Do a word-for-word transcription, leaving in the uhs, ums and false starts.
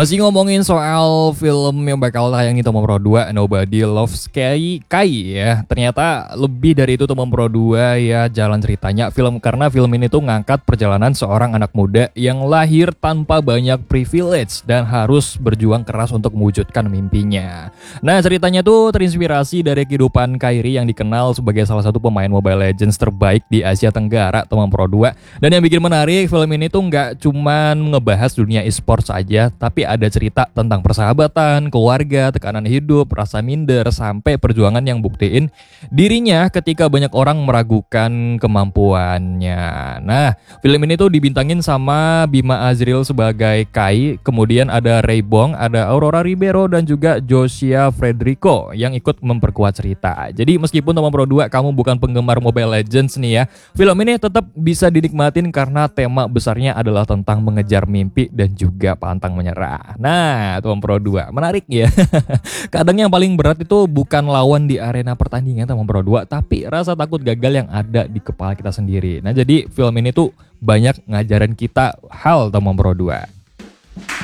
Masih ngomongin soal film yang bakal tayang di Tomon Pro dua, Nobody Loves Kai, Kai ya. Ternyata lebih dari itu Tomon Pro dua ya jalan ceritanya film karena film ini tuh ngangkat perjalanan seorang anak muda yang lahir tanpa banyak privilege dan harus berjuang keras untuk mewujudkan mimpinya. Nah, ceritanya tuh terinspirasi dari kehidupan Kairi yang dikenal sebagai salah satu pemain Mobile Legends terbaik di Asia Tenggara, Tomon Pro dua. Dan yang bikin menarik, film ini tuh nggak cuman ngebahas dunia e-sport saja, tapi ada cerita tentang persahabatan, keluarga, tekanan hidup, rasa minder, sampai perjuangan yang buktiin dirinya ketika banyak orang meragukan kemampuannya. Nah, film ini tuh dibintangin sama Bima Azril sebagai Kai, kemudian ada Ray Bong, ada Aurora Ribeiro, dan juga Josia Frederico yang ikut memperkuat cerita. Jadi meskipun Tomon Pro dua kamu bukan penggemar Mobile Legends nih ya, film ini tetap bisa dinikmatin karena tema besarnya adalah tentang mengejar mimpi dan juga pantang menyerah. Nah, Tomon Pro dua menarik ya. Kadang yang paling berat itu bukan lawan di arena pertandingan Tomon Pro dua, tapi rasa takut gagal yang ada di kepala kita sendiri. Nah, jadi film ini tuh banyak ngajarin kita hal Tomon Pro dua.